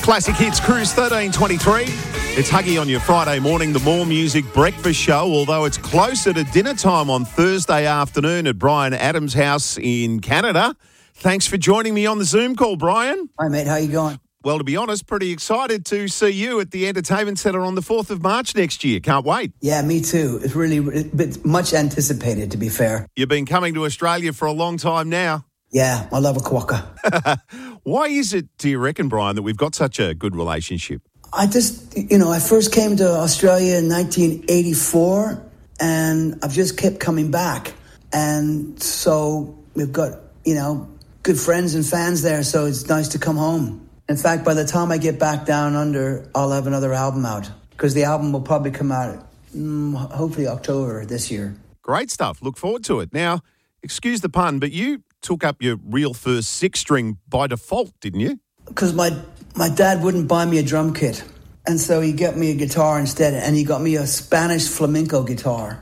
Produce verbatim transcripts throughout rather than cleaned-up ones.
Classic Hits Cruise thirteen twenty-three. It's Huggy on your Friday morning, the More Music Breakfast Show, although it's closer to dinner time on Thursday afternoon at Brian Adams' house in Canada. Thanks for joining me on the Zoom call, Brian. Hi, mate. How you going? Well, to be honest, pretty excited to see you at the Entertainment Centre on the fourth of March next year. Can't wait. Yeah, me too. It's really it's much anticipated, to be fair. You've been coming to Australia for a long time now. Yeah, I love a quokka. Why is it, do you reckon, Brian, that we've got such a good relationship? I just, you know, I first came to Australia in nineteen eighty-four, and I've just kept coming back. And so we've got, you know, good friends and fans there, so it's nice to come home. In fact, by the time I get back down under, I'll have another album out, because the album will probably come out, mm, hopefully October this year. Great stuff. Look forward to it. Now, excuse the pun, but you took up your real first six-string by default, didn't you? Because my, my dad wouldn't buy me a drum kit, and so he got me a guitar instead, and he got me a Spanish flamenco guitar.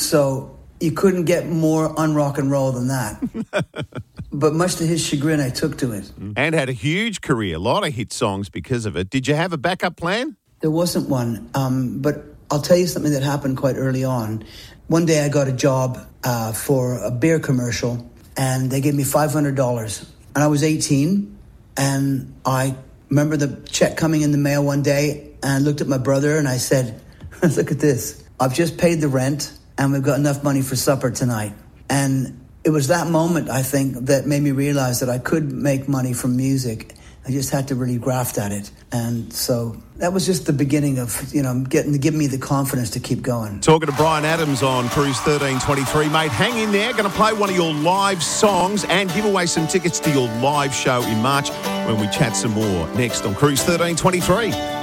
So you couldn't get more un-rock and roll than that. But much to his chagrin, I took to it. And had a huge career, a lot of hit songs because of it. Did you have a backup plan? There wasn't one, um, but I'll tell you something that happened quite early on. One day I got a job uh, for a beer commercial, and they gave me five hundred dollars. And I was eighteen, and I remember the check coming in the mail one day, and I looked at my brother and I said, look at this. I've just paid the rent, and we've got enough money for supper tonight. And it was that moment, I think, that made me realize that I could make money from music. I just had to really graft at it. And so that was just the beginning of, you know, getting to give me the confidence to keep going. Talking to Brian Adams on Cruise thirteen twenty-three. Mate, hang in there. Going to play one of your live songs and give away some tickets to your live show in March when we chat some more next on Cruise thirteen twenty-three.